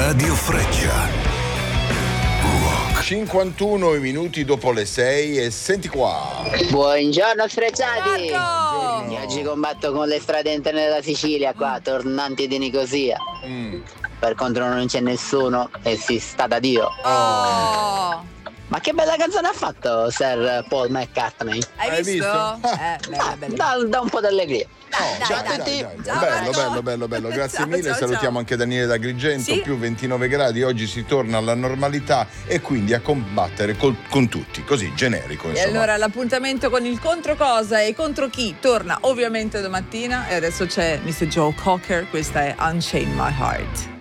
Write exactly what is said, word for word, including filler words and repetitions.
Radio Freccia. cinquantuno minuti dopo le sei e senti qua. Buongiorno Frecciati. Buongiorno. Oggi combatto con le strade interne della Sicilia qua, tornanti di Nicosia. Mm. Per contro non c'è nessuno e si sta da Dio. Oh, Ma che bella canzone ha fatto Sir Paul McCartney? hai Hai visto? visto? Eh, bella, bella. Dà, dà un po' d'allegria. Dai, Dai, dai, dai, dai. dai. Ciao, bello, Marco. bello, bello, bello. Grazie Ciao, mille. ciao, Salutiamo ciao. anche Daniele d'Agrigento. Sì. Più ventinove gradi. Oggi si torna alla normalità e quindi a combattere col- con tutti. Così, generico. E Insomma. allora l'appuntamento con il contro cosa e contro chi torna ovviamente domattina e adesso c'è mister Joe Cocker, questa è Unchain My Heart.